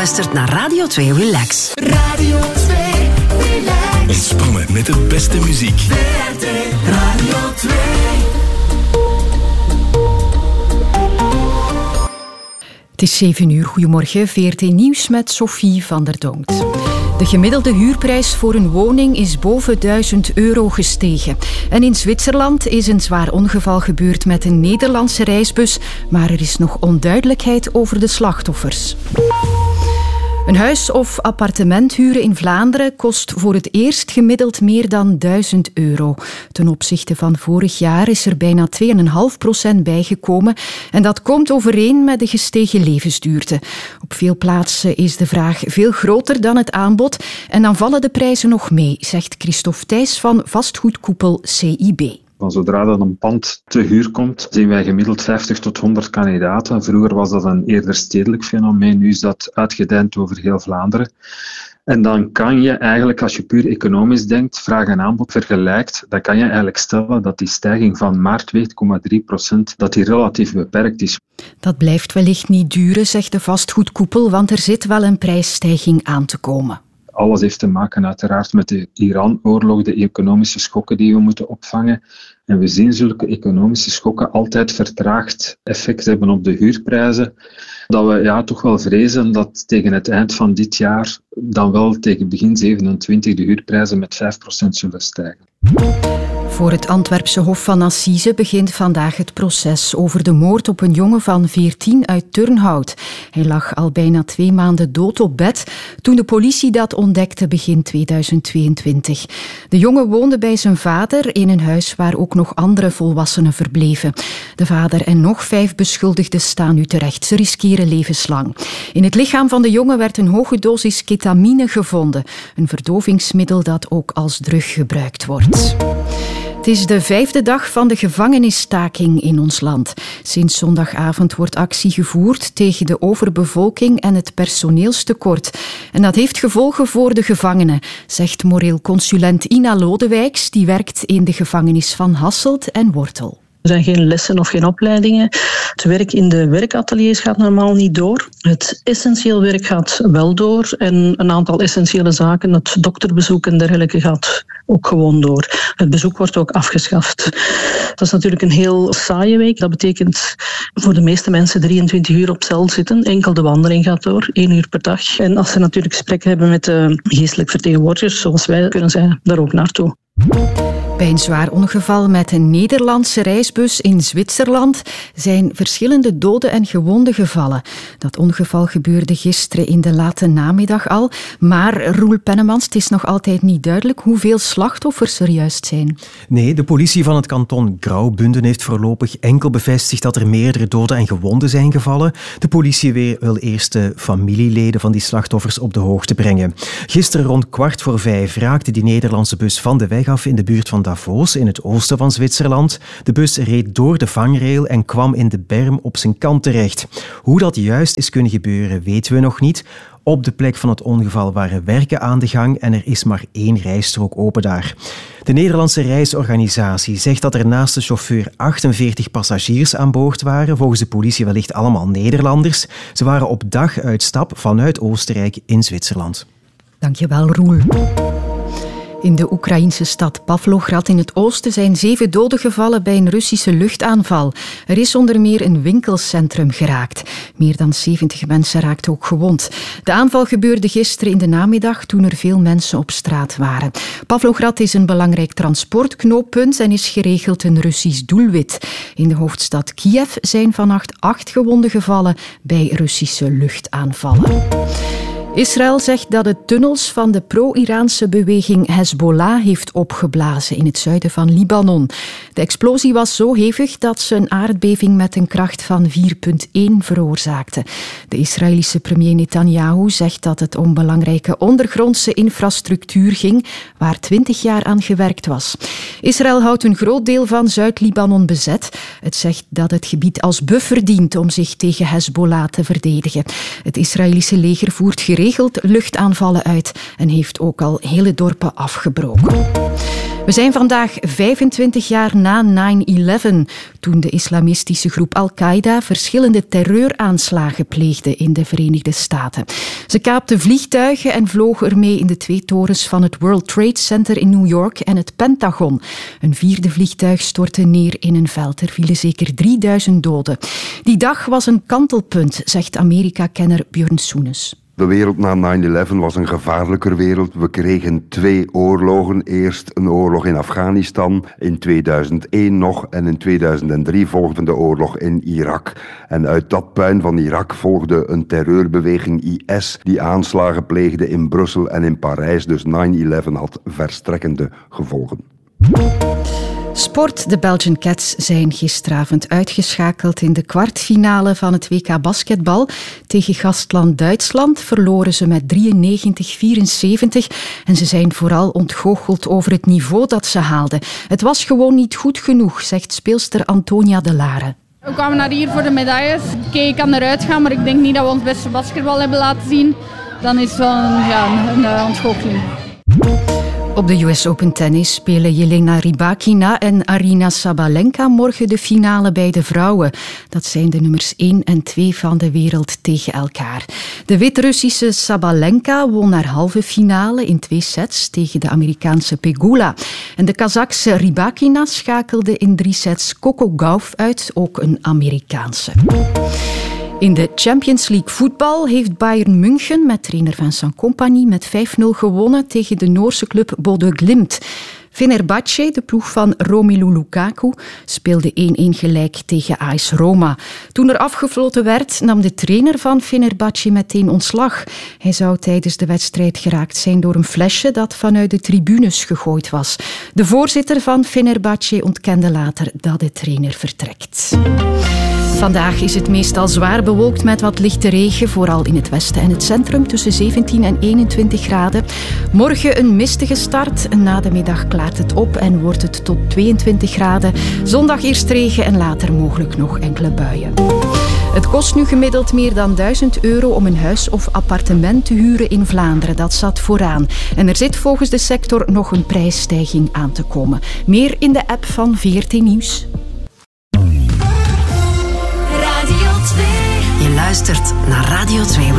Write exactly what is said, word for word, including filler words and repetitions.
luistert naar Radio twee Relax. Radio twee Relax. Ontspannen met de beste muziek. V R T Radio twee. Het is zeven uur. Goedemorgen. V R T Nieuws met Sophie van der Dongt. De gemiddelde huurprijs voor een woning is boven duizend euro gestegen. En in Zwitserland is een zwaar ongeval gebeurd met een Nederlandse reisbus, maar er is nog onduidelijkheid over de slachtoffers. Een huis of appartement huren in Vlaanderen kost voor het eerst gemiddeld meer dan duizend euro. Ten opzichte van vorig jaar is er bijna twee komma vijf procent bijgekomen en dat komt overeen met de gestegen levensduurte. Op veel plaatsen is de vraag veel groter dan het aanbod en dan vallen de prijzen nog mee, zegt Christophe Thijs van vastgoedkoepel C I B. Van zodra dat een pand te huur komt, zien wij gemiddeld vijftig tot honderd kandidaten. Vroeger was dat een eerder stedelijk fenomeen, nu is dat uitgedijnd over heel Vlaanderen. En dan kan je eigenlijk, als je puur economisch denkt, vraag en aanbod vergelijkt, dan kan je eigenlijk stellen dat die stijging van maar twee komma drie procent, dat die relatief beperkt is. Dat blijft wellicht niet duren, zegt de vastgoedkoepel, want er zit wel een prijsstijging aan te komen. Alles heeft te maken uiteraard met de Iran-oorlog, de economische schokken die we moeten opvangen. En we zien zulke economische schokken altijd vertraagd effect hebben op de huurprijzen. Dat we ja, toch wel vrezen dat tegen het eind van dit jaar, dan wel tegen begin zevenentwintig, de huurprijzen met vijf procent zullen stijgen. Voor het Antwerpse Hof van Assise begint vandaag het proces over de moord op een jongen van veertien uit Turnhout. Hij lag al bijna twee maanden dood op bed toen de politie dat ontdekte begin tweeduizend tweeëntwintig. De jongen woonde bij zijn vader in een huis waar ook nog andere volwassenen verbleven. De vader en nog vijf beschuldigden staan nu terecht. Ze riskeren levenslang. In het lichaam van de jongen werd een hoge dosis ketamine gevonden, een verdovingsmiddel dat ook als drug gebruikt wordt. Het is de vijfde dag van de gevangenisstaking in ons land. Sinds zondagavond wordt actie gevoerd tegen de overbevolking en het personeelstekort. En dat heeft gevolgen voor de gevangenen, zegt moreel consulent Ina Lodewijks, die werkt in de gevangenis van Hasselt en Wortel. Er zijn geen lessen of geen opleidingen. Het werk in de werkateliers gaat normaal niet door. Het essentieel werk gaat wel door. En een aantal essentiële zaken, het dokterbezoek en dergelijke, gaat ook gewoon door. Het bezoek wordt ook afgeschaft. Dat is natuurlijk een heel saaie week. Dat betekent voor de meeste mensen drieëntwintig uur op cel zitten. Enkel de wandeling gaat door, één uur per dag. En als ze natuurlijk gesprekken hebben met de geestelijk vertegenwoordigers, zoals wij, kunnen zij daar ook naartoe. Bij een zwaar ongeval met een Nederlandse reisbus in Zwitserland zijn verschillende doden en gewonden gevallen. Dat ongeval gebeurde gisteren in de late namiddag al. Maar, Roel Pennemans, het is nog altijd niet duidelijk hoeveel slachtoffers er juist zijn. Nee, de politie van het kanton Graubünden heeft voorlopig enkel bevestigd dat er meerdere doden en gewonden zijn gevallen. De politie wil eerst de familieleden van die slachtoffers op de hoogte brengen. Gisteren rond kwart voor vijf raakte die Nederlandse bus van de weg af in de buurt van Davos, in het oosten van Zwitserland. De bus reed door de vangrail en kwam in de berm op zijn kant terecht. Hoe dat juist is kunnen gebeuren, weten we nog niet. Op de plek van het ongeval waren werken aan de gang en er is maar één rijstrook open daar. De Nederlandse reisorganisatie zegt dat er naast de chauffeur achtenveertig passagiers aan boord waren, volgens de politie wellicht allemaal Nederlanders. Ze waren op daguitstap vanuit Oostenrijk in Zwitserland. Dankjewel, Roel. In de Oekraïnse stad Pavlograd in het oosten zijn zeven doden gevallen bij een Russische luchtaanval. Er is onder meer een winkelcentrum geraakt. Meer dan zeventig mensen raakten ook gewond. De aanval gebeurde gisteren in de namiddag toen er veel mensen op straat waren. Pavlograd is een belangrijk transportknooppunt en is geregeld een Russisch doelwit. In de hoofdstad Kiev zijn vannacht acht gewonden gevallen bij Russische luchtaanvallen. Israël zegt dat het tunnels van de pro-Iraanse beweging Hezbollah heeft opgeblazen in het zuiden van Libanon. De explosie was zo hevig dat ze een aardbeving met een kracht van vier komma één veroorzaakte. De Israëlische premier Netanyahu zegt dat het om belangrijke ondergrondse infrastructuur ging, waar twintig jaar aan gewerkt was. Israël houdt een groot deel van Zuid-Libanon bezet. Het zegt dat het gebied als buffer dient om zich tegen Hezbollah te verdedigen. Het Israëlische leger voert geregeld geregeld luchtaanvallen uit en heeft ook al hele dorpen afgebroken. We zijn vandaag vijfentwintig jaar na nine eleven, toen de islamistische groep Al-Qaeda verschillende terreuraanslagen pleegde in de Verenigde Staten. Ze kaapten vliegtuigen en vlogen ermee in de twee torens van het World Trade Center in New York en het Pentagon. Een vierde vliegtuig stortte neer in een veld. Er vielen zeker drieduizend doden. Die dag was een kantelpunt, zegt Amerika-kenner Björn Soenes. De wereld na nine eleven was een gevaarlijker wereld. We kregen twee oorlogen. Eerst een oorlog in Afghanistan, in tweeduizend één nog, en in tweeduizend drie volgde de oorlog in Irak. En uit dat puin van Irak volgde een terreurbeweging I S die aanslagen pleegde in Brussel en in Parijs. Dus nine eleven had verstrekkende gevolgen. Sport. De Belgian Cats zijn gisteravond uitgeschakeld in de kwartfinale van het W K basketbal. Tegen gastland Duitsland verloren ze met drieënnegentig vierenzeventig en ze zijn vooral ontgoocheld over het niveau dat ze haalden. Het was gewoon niet goed genoeg, zegt speelster Antonia de Lare. We kwamen naar hier voor de medailles. Oké, ik kan eruit gaan, maar ik denk niet dat we ons beste basketbal hebben laten zien. Dan is het wel een, ja, een, een ontgoocheling. Op de U S Open Tennis spelen Jelena Rybakina en Aryna Sabalenka morgen de finale bij de vrouwen. Dat zijn de nummers één en twee van de wereld tegen elkaar. De Wit-Russische Sabalenka won haar halve finale in twee sets tegen de Amerikaanse Pegula. En de Kazachse Rybakina schakelde in drie sets Coco Gauff uit, ook een Amerikaanse. In de Champions League voetbal heeft Bayern München met trainer Vincent Kompany met vijf nul gewonnen tegen de Noorse club Bodø Glimt. Fenerbahce, de ploeg van Romelu Lukaku, speelde één-één gelijk tegen A S Roma. Toen er afgefloten werd, nam de trainer van Fenerbahce meteen ontslag. Hij zou tijdens de wedstrijd geraakt zijn door een flesje dat vanuit de tribunes gegooid was. De voorzitter van Fenerbahce ontkende later dat de trainer vertrekt. Vandaag is het meestal zwaar bewolkt met wat lichte regen, vooral in het westen en het centrum, tussen zeventien en eenentwintig graden. Morgen een mistige start. Na de middag klaart het op en wordt het tot tweeëntwintig graden. Zondag eerst regen en later mogelijk nog enkele buien. Het kost nu gemiddeld meer dan duizend euro om een huis of appartement te huren in Vlaanderen. Dat zat vooraan. En er zit volgens de sector nog een prijsstijging aan te komen. Meer in de app van V R T Nieuws. Je luistert naar Radio twee.